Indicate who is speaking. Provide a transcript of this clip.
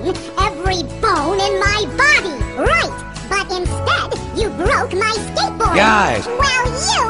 Speaker 1: every bone in my body. Right, but instead, you broke my skateboard.
Speaker 2: Guys!
Speaker 1: Well, you